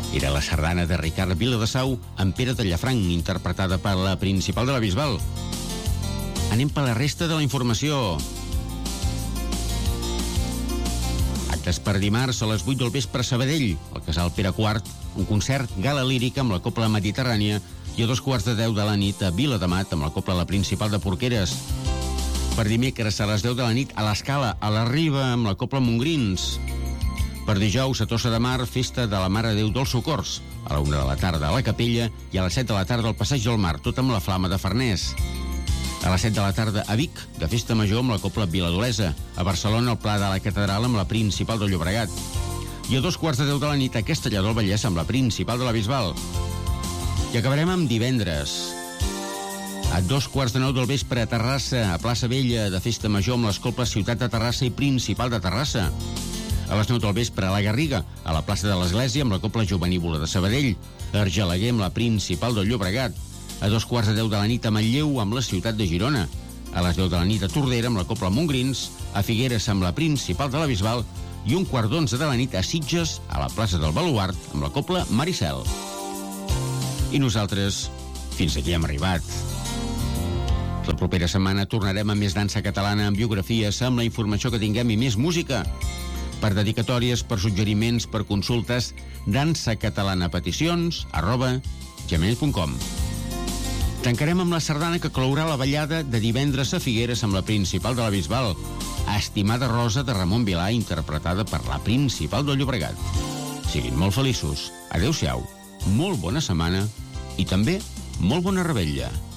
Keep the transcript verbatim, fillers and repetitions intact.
Era la sardana de Ricard Viladesau amb Pere de Llafranc, interpretada per la Principal de la Bisbal. Anem per la resta de la informació. Actes per dimarts a les vuit del vespre a Sabadell, al Casal Pere quart, un concert gala lírica amb la Cobla Mediterrània, i a dos quarts de deu de la nit a Vilademat amb la Cobla La Principal de Porqueres. Per dimecres a les deu de la nit a l'Escala, a la Riba, amb la Cobla Montgrins. Per dijous a Tossa de Mar, festa de la Mare de Déu dels Socors, a la una de la tarda a la Capella i a les set de la tarda al Passeig del Mar, tot amb la Flama de Farners. A les set de la tarda a Vic, de festa major amb la Cobla Viladolesa. A Barcelona, al Pla de la Catedral amb la Principal de Llobregat. I a dos quarts de deu de la nit a Castellar del Vallès amb la Principal de la Bisbal. I acabarem amb divendres. A dos quarts de nou del vespre a Terrassa, a Plaça Vella, de festa major amb les Cobles Ciutat de Terrassa i Principal de Terrassa. A les nou del vespre a la Garriga, a la plaça de l'Església amb la Cobla Jovenívola de Sabadell. A Argelaguer amb la Principal del Llobregat. A dos quarts de deu de la nit a Manlleu amb la Ciutat de Girona. A les deu de la nit a Tordera amb la Cobla Montgrins. A Figueres amb la Principal de la Bisbal. I un quart d'onze de la nit a Sitges, a la plaça del Baluart, amb la Cobla Maricel. I nosaltres, fins aquí hem arribat. La propera setmana tornarem amb més dansa catalana, amb biografies, amb la informació que tinguem i més música. Per dedicatòries, per suggeriments, per consultes, dansacatalana-peticions arroba gmail punt com. Tancarem amb la sardana que clourà la ballada de divendres a Figueres amb la Principal de la Bisbal, Estimada Rosa de Ramon Vilà, interpretada per la Principal del Llobregat. Siguin molt feliços. Adéu-siau. Molt bona setmana i també molt bona revetlla.